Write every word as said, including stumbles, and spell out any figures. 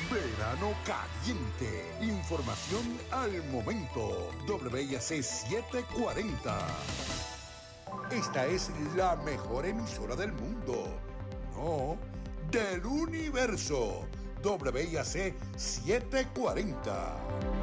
Verano caliente. Información al momento. W I A C setecientos cuarenta. Esta es la mejor emisora del mundo. No, del universo. W I A C setecientos cuarenta.